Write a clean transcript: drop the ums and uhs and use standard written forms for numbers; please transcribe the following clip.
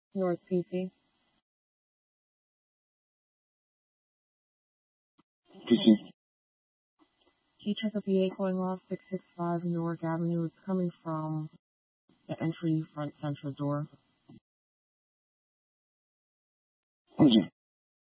North PC. PC. Can you check a VA calling off 665 Newark Avenue? It's coming from the entry front central door. What is it?